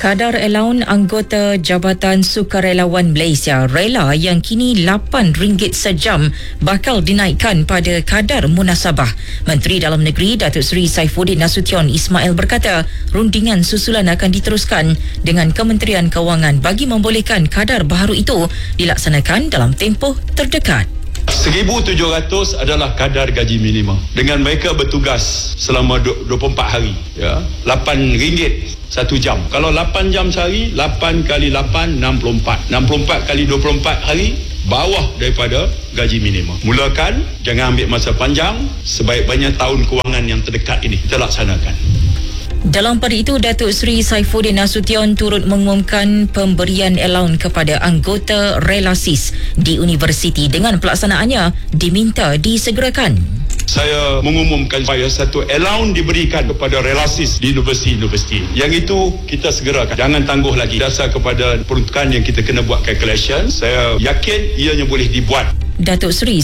Kadar allowance anggota Jabatan Sukarelawan Malaysia rela yang kini RM8 sejam bakal dinaikkan pada kadar munasabah. Menteri Dalam Negeri Datuk Seri Saifuddin Nasution Ismail berkata, rundingan susulan akan diteruskan dengan Kementerian Kewangan bagi membolehkan kadar baharu itu dilaksanakan dalam tempoh terdekat. 1,700 adalah kadar gaji minimum. Dengan mereka bertugas selama 24 hari, ya, RM8 1 jam. Kalau 8 jam sehari, 8 kali 8, 64. 64 kali 24 hari, bawah daripada gaji minimum. Mulakan, jangan ambil masa panjang, sebaik-baiknya tahun kewangan yang terdekat ini kita laksanakan. Dalam pada itu, Datuk Seri Saifuddin Nasution turut mengumumkan pemberian allowance kepada anggota relasis di universiti dengan pelaksanaannya diminta disegerakan. Saya mengumumkan supaya satu allowance diberikan kepada relasis di universiti-universiti. Yang itu kita segerakan. Jangan tangguh lagi. Dasar kepada peruntukan yang kita kena buat calculation, saya yakin ianya boleh dibuat. Datuk Seri